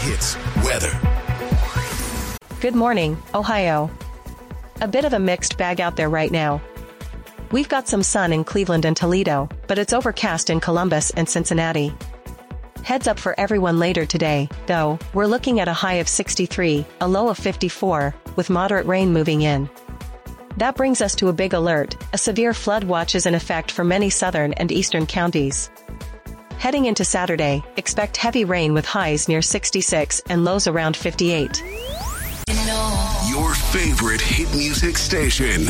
Hits weather. Good morning, Ohio. A bit of a mixed bag out there right now. We've got some sun in Cleveland and Toledo, but it's overcast in Columbus and Cincinnati. Heads up for everyone later today, though, we're looking at a high of 63, a low of 54, with moderate rain moving in. That brings us to a big alert. A severe flood watch is in effect for many southern and eastern counties. Heading into Saturday, expect heavy rain with highs near 66 and lows around 58. Your favorite hit music station.